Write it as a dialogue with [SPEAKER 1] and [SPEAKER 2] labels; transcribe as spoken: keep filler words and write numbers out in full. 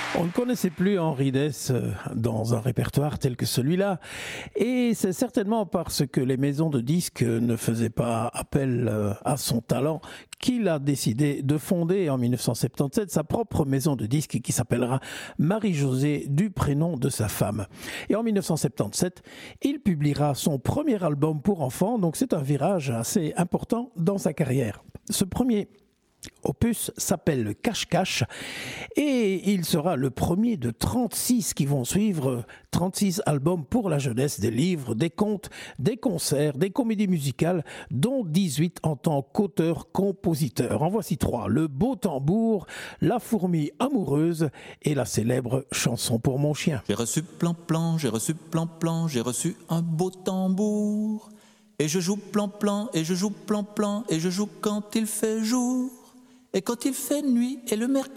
[SPEAKER 1] On ne connaissait plus Henri Dess dans un répertoire tel que celui-là, et c'est certainement parce que les maisons de disques ne faisaient pas appel à son talent qu'il a décidé de fonder en dix-neuf cent soixante-dix-sept sa propre maison de disques qui s'appellera Marie-Josée, du prénom de sa femme. Et en dix-neuf cent soixante-dix-sept, il publiera son premier album pour enfants, donc c'est un virage assez important dans sa carrière. Ce premier opus s'appelle le Cache-Cache et il sera le premier de trente-six qui vont suivre, trente-six albums pour la jeunesse, des livres, des contes, des concerts, des comédies musicales, dont dix-huit en tant qu'auteur-compositeur. En voici trois: Le Beau Tambour, La Fourmi Amoureuse et la célèbre Chanson pour mon chien.
[SPEAKER 2] J'ai reçu plan-plan, j'ai reçu plan-plan, j'ai reçu un beau tambour. Et je joue plan-plan, et je joue plan-plan, et je joue quand il fait jour. Et quand il fait nuit et le mercredi